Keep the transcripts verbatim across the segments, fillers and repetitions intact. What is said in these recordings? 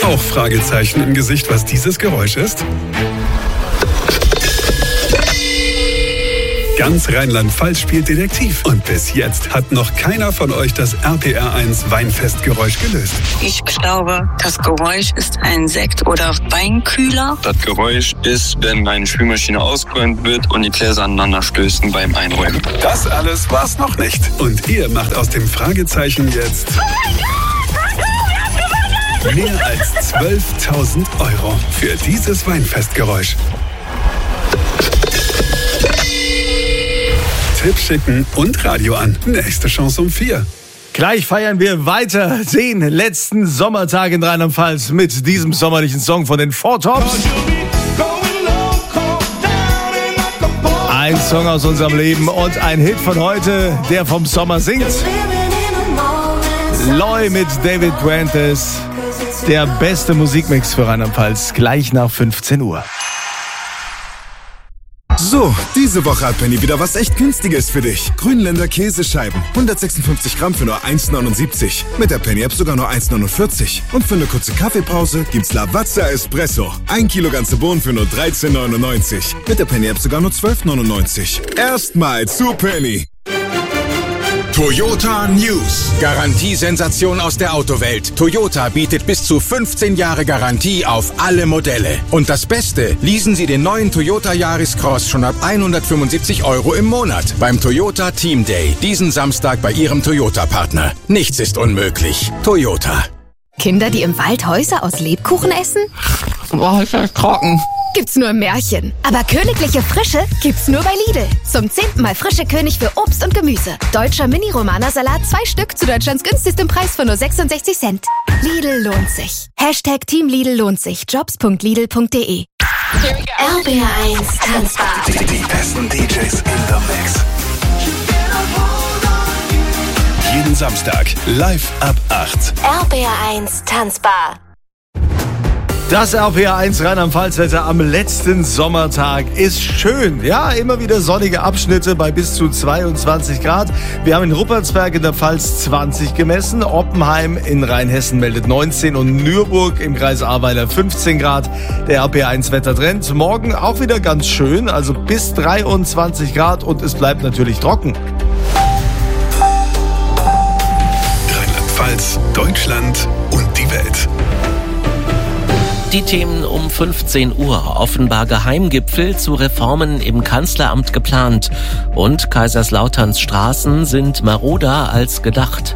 Auch Fragezeichen im Gesicht, was dieses Geräusch ist? Ganz Rheinland-Pfalz spielt Detektiv. Und bis jetzt hat noch keiner von euch das R P R eins Weinfestgeräusch gelöst. Ich glaube, das Geräusch ist ein Sekt- oder Weinkühler. Das Geräusch ist, wenn eine Spülmaschine ausgeräumt wird und die Gläser aneinander stößen beim Einräumen. Das alles war's noch nicht. Und ihr macht aus dem Fragezeichen jetzt mehr als zwölftausend Euro für dieses Weinfestgeräusch. Tipp schicken und Radio an. Nächste Chance um vier. Gleich feiern wir weiter den letzten Sommertag in Rheinland-Pfalz mit diesem sommerlichen Song von den Four Tops. Ein Song aus unserem Leben und ein Hit von heute, der vom Sommer singt. Loy mit David Guantes. Der beste Musikmix für Rheinland-Pfalz. Gleich nach fünfzehn Uhr. So, diese Woche hat Penny wieder was echt Günstiges für dich. Grünländer Käsescheiben. hundertsechsundfünfzig Gramm für nur eins neunundsiebzig. Mit der Penny-App sogar nur eins neunundvierzig. Und für eine kurze Kaffeepause gibt's Lavazza Espresso. Ein Kilo ganze Bohnen für nur dreizehn neunundneunzig. Mit der Penny-App sogar nur zwölf neunundneunzig. Erstmal zu Penny. Toyota News. Garantiesensation aus der Autowelt. Toyota bietet bis zu fünfzehn Jahre Garantie auf alle Modelle. Und das Beste, leasen Sie den neuen Toyota Yaris Cross schon ab hundertfünfundsiebzig Euro im Monat beim Toyota Team Day. Diesen Samstag bei Ihrem Toyota-Partner. Nichts ist unmöglich. Toyota. Kinder, die im Wald Häuser aus Lebkuchen essen? Boah, ist das trocken. Gibt's nur im Märchen. Aber königliche Frische gibt's nur bei Lidl. Zum zehnten Mal frische König für Obst und Gemüse. Deutscher Mini-Romana-Salat, zwei Stück zu Deutschlands günstigstem Preis von nur sechsundsechzig Cent. Lidl lohnt sich. Hashtag Team Lidl lohnt sich. Jobs punkt lidl punkt de. R B R eins Tanzbar. Die, die besten D Js in the Mix. Jeden Samstag live ab acht. R B R eins Tanzbar. Das R P R eins Rheinland-Pfalz-Wetter am letzten Sommertag ist schön. Ja, immer wieder sonnige Abschnitte bei bis zu zweiundzwanzig Grad. Wir haben in Ruppertsberg in der Pfalz zwanzig gemessen. Oppenheim in Rheinhessen meldet neunzehn und Nürburg im Kreis Ahrweiler fünfzehn Grad. Der R P R eins Wettertrend. Morgen auch wieder ganz schön, also bis dreiundzwanzig Grad und es bleibt natürlich trocken. Rheinland-Pfalz, Deutschland und die Welt. Die Themen um fünfzehn Uhr. Offenbar Geheimgipfel zu Reformen im Kanzleramt geplant. Und Kaiserslauterns Straßen sind maroder als gedacht.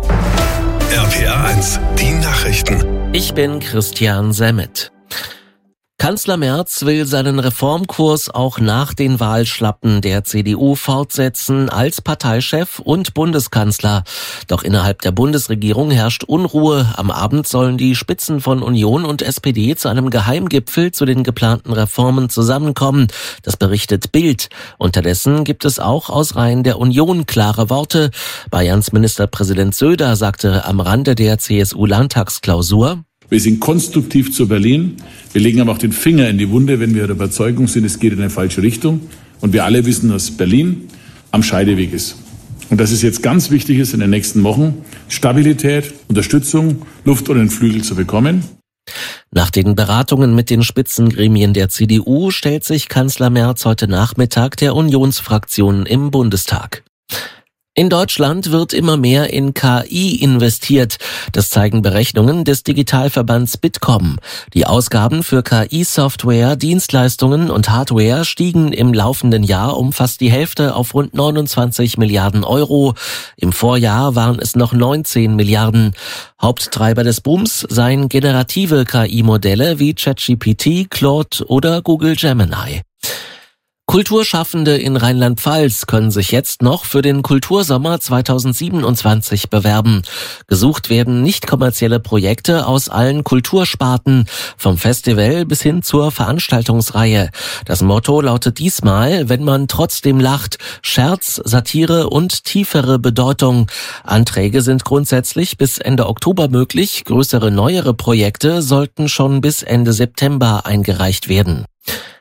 R P R eins, die Nachrichten. Ich bin Christian Semmet. Kanzler Merz will seinen Reformkurs auch nach den Wahlschlappen der C D U fortsetzen als Parteichef und Bundeskanzler. Doch innerhalb der Bundesregierung herrscht Unruhe. Am Abend sollen die Spitzen von Union und S P D zu einem Geheimgipfel zu den geplanten Reformen zusammenkommen. Das berichtet Bild. Unterdessen gibt es auch aus Reihen der Union klare Worte. Bayerns Ministerpräsident Söder sagte am Rande der C S U-Landtagsklausur: Wir sind konstruktiv zu Berlin. Wir legen aber auch den Finger in die Wunde, wenn wir der Überzeugung sind, es geht in eine falsche Richtung. Und wir alle wissen, dass Berlin am Scheideweg ist. Und dass es jetzt ganz wichtig ist, in den nächsten Wochen Stabilität, Unterstützung, Luft unter den Flügel zu bekommen. Nach den Beratungen mit den Spitzengremien der C D U stellt sich Kanzler Merz heute Nachmittag der Unionsfraktion im Bundestag. In Deutschland wird immer mehr in K I investiert. Das zeigen Berechnungen des Digitalverbands Bitkom. Die Ausgaben für K I-Software, Dienstleistungen und Hardware stiegen im laufenden Jahr um fast die Hälfte auf rund neunundzwanzig Milliarden Euro. Im Vorjahr waren es noch neunzehn Milliarden. Haupttreiber des Booms seien generative K I-Modelle wie ChatGPT, Claude oder Google Gemini. Kulturschaffende in Rheinland-Pfalz können sich jetzt noch für den Kultursommer zweitausendsiebenundzwanzig bewerben. Gesucht werden nicht kommerzielle Projekte aus allen Kultursparten, vom Festival bis hin zur Veranstaltungsreihe. Das Motto lautet diesmal: Wenn man trotzdem lacht, Scherz, Satire und tiefere Bedeutung. Anträge sind grundsätzlich bis Ende Oktober möglich. Größere, neuere Projekte sollten schon bis Ende September eingereicht werden.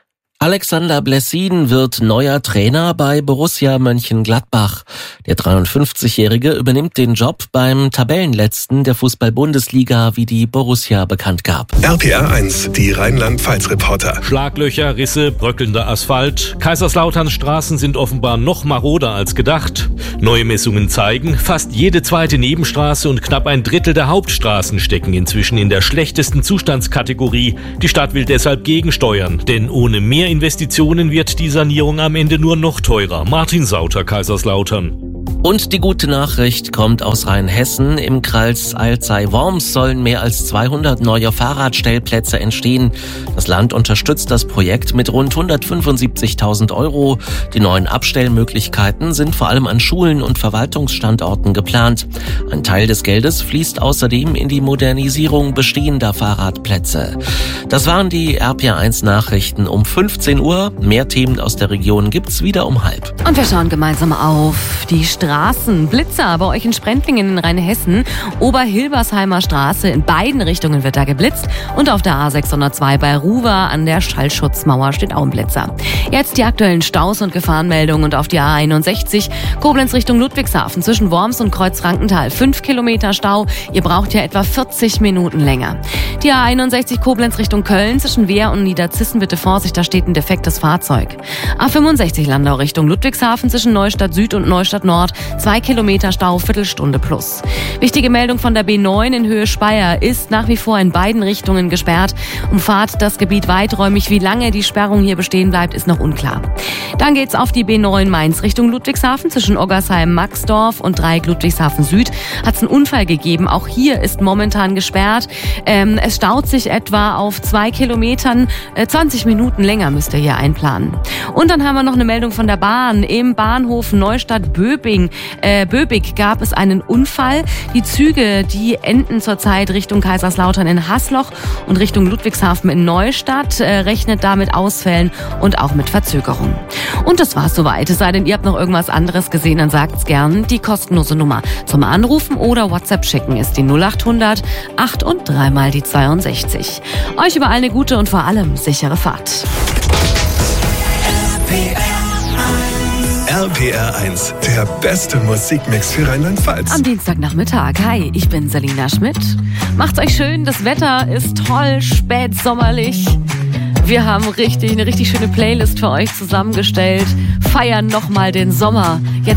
Alexander Blessin wird neuer Trainer bei Borussia Mönchengladbach. Der dreiundfünfzigjährige übernimmt den Job beim Tabellenletzten der Fußball-Bundesliga, wie die Borussia bekannt gab. R P R eins, die Rheinland-Pfalz-Reporter. Schlaglöcher, Risse, bröckelnder Asphalt. Kaiserslauterns Straßen sind offenbar noch maroder als gedacht. Neue Messungen zeigen, fast jede zweite Nebenstraße und knapp ein Drittel der Hauptstraßen stecken inzwischen in der schlechtesten Zustandskategorie. Die Stadt will deshalb gegensteuern, denn ohne mehr Investitionen wird die Sanierung am Ende nur noch teurer. Martin Sauter, Kaiserslautern. Und die gute Nachricht kommt aus Rheinhessen. Im Kreis Alzey-Worms sollen mehr als zweihundert neue Fahrradstellplätze entstehen. Das Land unterstützt das Projekt mit rund hundertfünfundsiebzigtausend Euro. Die neuen Abstellmöglichkeiten sind vor allem an Schulen und Verwaltungsstandorten geplant. Ein Teil des Geldes fließt außerdem in die Modernisierung bestehender Fahrradplätze. Das waren die R P R eins Nachrichten um fünfzehn Uhr. Mehr Themen aus der Region gibt's wieder um halb. Und wir schauen gemeinsam auf die Straßen. Blitzer bei euch in Sprendlingen in Rheinhessen. Oberhilbersheimer Straße, in beiden Richtungen wird da geblitzt. Und auf der A sechshundertzwei bei Ruwer an der Schallschutzmauer steht auch ein Blitzer. Jetzt die aktuellen Staus und Gefahrenmeldungen. Und auf die A einundsechzig Koblenz Richtung Ludwigshafen zwischen Worms und Kreuzfrankenthal. Fünf Kilometer Stau. Ihr braucht ja etwa vierzig Minuten länger. Die A einundsechzig Koblenz Richtung Köln zwischen Wehr und Niederzissen. Bitte Vorsicht, da steht ein defektes Fahrzeug. A fünfundsechzig Landau Richtung Ludwigshafen zwischen Neustadt Süd und Neustadt Nord. Zwei Kilometer Stau, Viertelstunde plus. Wichtige Meldung von der B neun in Höhe Speyer ist nach wie vor in beiden Richtungen gesperrt. Umfahrt das Gebiet weiträumig. Wie lange die Sperrung hier bestehen bleibt, ist noch unklar. Dann geht's auf die B neun Mainz Richtung Ludwigshafen zwischen Oggersheim-Maxdorf und Dreieck Ludwigshafen Süd. Hat's einen Unfall gegeben. Auch hier ist momentan gesperrt. Ähm, es staut sich etwa auf zwei Kilometern. Äh, zwanzig Minuten länger müsst ihr hier einplanen. Und dann haben wir noch eine Meldung von der Bahn. Im Bahnhof Neustadt-Böbing Äh, Böbig gab es einen Unfall. Die Züge, die enden zurzeit Richtung Kaiserslautern in Haßloch und Richtung Ludwigshafen in Neustadt. Äh, rechnet da mit Ausfällen und auch mit Verzögerungen. Und das war's soweit. Es sei denn, ihr habt noch irgendwas anderes gesehen, dann sagt's gern. Die kostenlose Nummer zum Anrufen oder WhatsApp schicken ist die null achthundert acht und dreimal die zweiundsechzig. Euch überall eine gute und vor allem sichere Fahrt. R P R eins, der beste Musikmix für Rheinland-Pfalz. Am Dienstagnachmittag. Hi, ich bin Selina Schmidt. Macht's euch schön, das Wetter ist toll, spätsommerlich. Wir haben richtig eine richtig schöne Playlist für euch zusammengestellt. Feiern nochmal den Sommer. Jetzt